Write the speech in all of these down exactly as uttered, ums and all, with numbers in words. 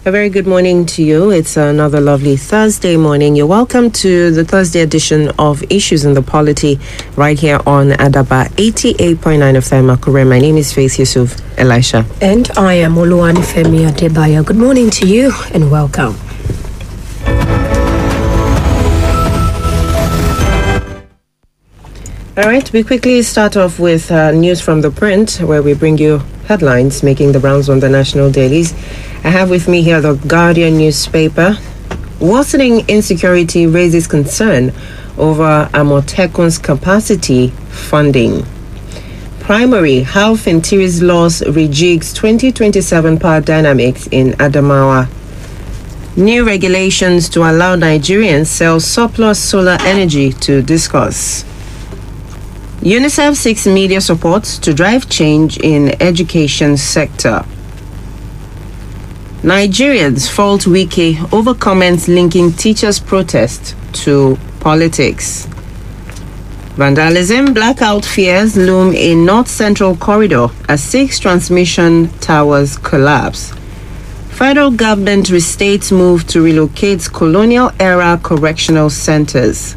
A very good morning to you. It's another lovely Thursday morning. You're welcome to the Thursday edition of Issues in the Polity right here on Adaba eighty-eight point nine F M Akure. My name is Faith Yusuf Elisha. And I am Oluwanifemi Adebayo. Good morning to you and welcome. All right, we quickly start off with uh, news from the print, where we bring you headlines making the rounds on the national dailies. I have with me here the Guardian newspaper. Worsening insecurity raises concern over Amotekun's capacity funding. Primary, how Fintiri's loss rejigs twenty twenty-seven power dynamics in Adamawa. New regulations to allow Nigerians sell surplus solar energy to discuss. UNICEF seeks media support to drive change in education sector. Nigerians fault Wike over comments linking teachers' protest to politics. Vandalism, blackout fears loom in North Central Corridor as six transmission towers collapse. Federal government restates move to relocate colonial-era correctional centers.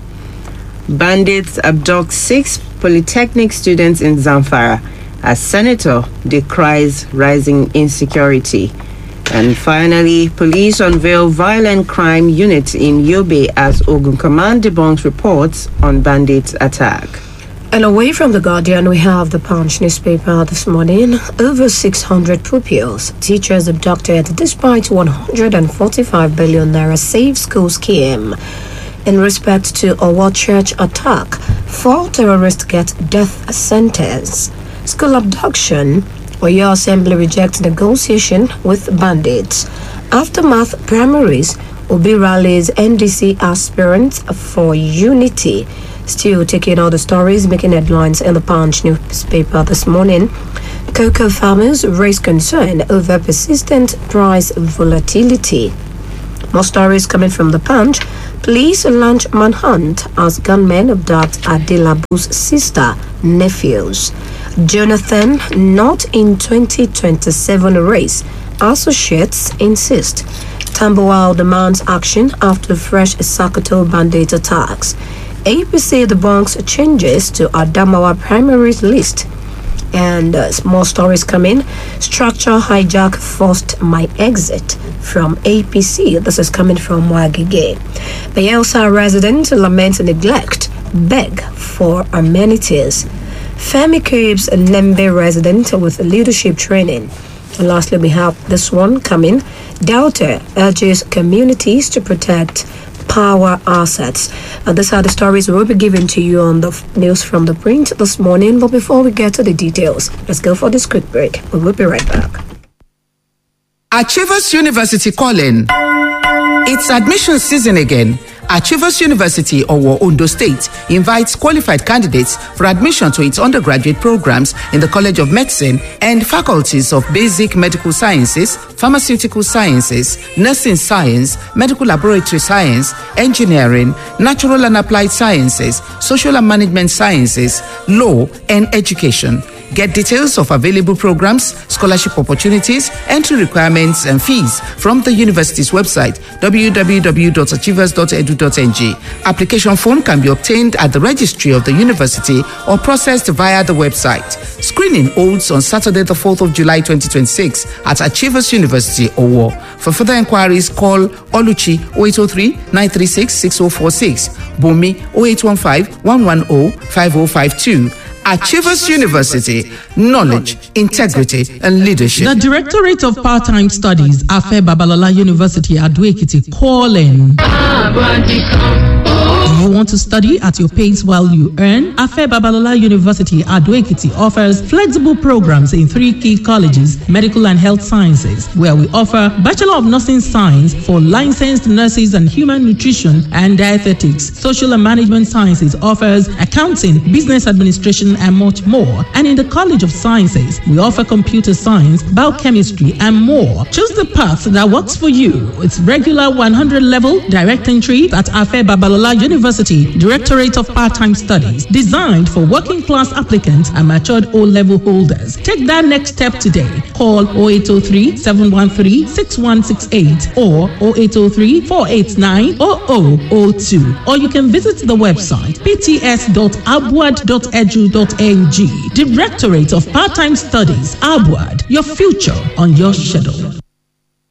Bandits abduct six polytechnic students in Zamfara as Senator decries rising insecurity. And finally, police unveil violent crime unit in Yobe as Ogun Command debunks reports on bandit attack. And away from the Guardian, we have the Punch newspaper this morning. Over six hundred pupils, teachers abducted despite one hundred forty-five billion naira Save School scheme. In respect to Owo Church attack, four terrorists get death sentence. School abduction, Oyo Assembly rejects negotiation with bandits. Aftermath primaries, Obi rallies N D C aspirants for unity. Still taking all the stories making headlines in the Punch newspaper this morning. Cocoa farmers raise concern over persistent price volatility. More stories coming from the Punch. Police launch manhunt as gunmen abduct Adelabu's sister, nephews. Jonathan not in twenty twenty-seven race, associates insist. Tambuwal demands action after fresh Sokoto bandit attacks. A P C debunks changes to Adamawa primaries list. And uh, more stories coming. Structure hijack forced my exit from A P C. This is coming from Wagige. Bayelsa resident laments neglect, beg for amenities. Femi Caves, a Nembe resident with leadership training. And lastly, we have this one coming. Delta urges communities to protect power assets. And these are the stories we'll be giving to you on the f- news from the print this morning. But before we get to the details, let's go for this quick break. We will be right back. Achievers University calling. It's admission season again. Achievers University, Owo, Ondo State, invites qualified candidates for admission to its undergraduate programs in the College of Medicine and faculties of Basic Medical Sciences, Pharmaceutical Sciences, Nursing Science, Medical Laboratory Science, Engineering, Natural and Applied Sciences, Social and Management Sciences, Law, and Education. Get details of available programs, scholarship opportunities, entry requirements, and fees from the university's website, w w w dot achievers dot e d u dot n g. Application form can be obtained at the registry of the university or processed via the website. Screening holds on Saturday, the fourth of July, twenty twenty-six at Achievers University, Owo. For further inquiries, call Oluchi oh eight oh three, nine three six, six oh four six, Bumi oh eight one five, one one oh, five oh five two. Achievers University, knowledge, integrity, and leadership. The Directorate of Part-Time Studies, Afe Babalola University, Ado-Ekiti, calling. Do you want to study at your pace while you earn? Afe Babalola University, Ado-Ekiti offers flexible programs in three key colleges, medical and health sciences, where we offer Bachelor of Nursing Science for licensed nurses and human nutrition and dietetics. Social and Management Sciences offers accounting, business administration, and much more. And in the College of Sciences, we offer computer science, biochemistry, and more. Choose the path that works for you. It's regular one hundred level direct entry at Afe Babalola University University Directorate of Part-Time Studies, designed for working-class applicants and matured O-level holders. Take that next step today. Call oh eight oh three, seven one three, six one six eight or oh eight oh three, four eight nine, oh oh oh two, or you can visit the website p t s dot abuad dot edu dot n g. Directorate of Part-Time Studies, Abuad, your future on your schedule.